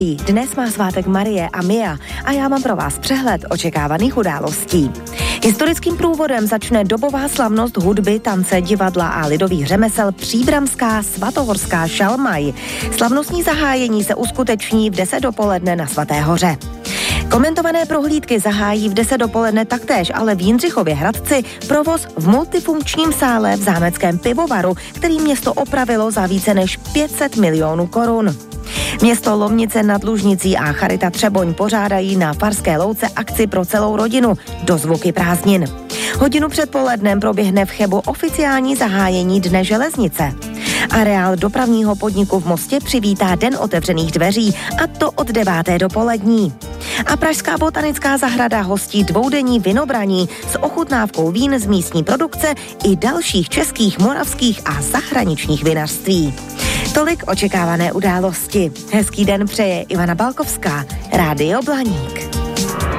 Dnes má svátek Marie a Mia a já mám pro vás přehled očekávaných událostí. Historickým průvodem začne dobová slavnost hudby, tance, divadla a lidových řemesel Příbramská svatohorská šalmaj. Slavnostní zahájení se uskuteční v 10 dopoledne na Svaté hoře. Komentované prohlídky zahájí v 10 dopoledne taktéž, ale v Jindřichově Hradci provoz v multifunkčním sále v zámeckém pivovaru, který město opravilo za více než 500 milionů korun. Město Lomnice nad Lužnicí a Charita Třeboň pořádají na Farské louce akci pro celou rodinu Dozvuky prázdnin. Hodinu před polednem proběhne v Chebu oficiální zahájení Dne železnice. Areál dopravního podniku v Mostě přivítá Den otevřených dveří, a to od 9. dopolední. A Pražská botanická zahrada hostí dvoudenní vinobraní s ochutnávkou vín z místní produkce i dalších českých, moravských a zahraničních vinařství. Tolik očekávané události. Hezký den přeje Ivana Balkovská, Rádio Blaník.